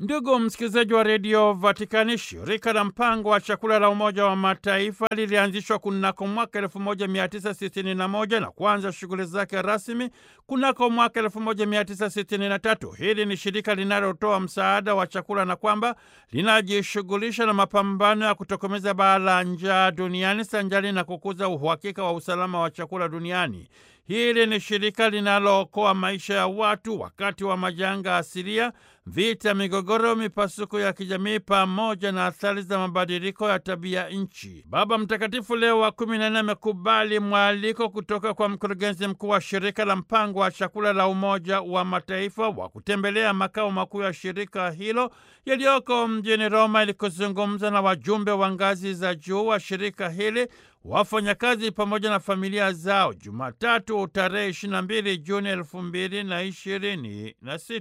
Ndugu msikilizaji wa redio Vatikani, shirika la mpango wa chakula la Umoja wa Mataifa lilianzishwa kunako mwaka 1961 na kuanza shughuli zake rasmi kunako mwaka 1963. Hili ni shirika linalotoa msaada wa chakula na kwamba linajishughulisha na mapambano ya kutokomeza baa la njaa duniani sanjari na kukuza uhakika wa usalama wa chakula duniani. Hili ni shirika linalookoa maisha ya watu wakati wa majanga asilia, vita, migogoro, mipasuko ya kijamii pamoja na athari za mabadiliko ya tabia nchi. Baba Mtakatifu Leo wa 14 amekubali mwaliko kutoka kwa mkurugenzi mkuu wa shirika la mpango wa chakula la Umoja wa Mataifa wa kutembelea makao makuu ya shirika hilo yaliyoko mjini Roma ili kuzungumza na wajumbe wa ngazi za juu wa shirika hili, wafanyakazi pamoja na familia zao, Jumatatu tarehe 22 Juni 2026.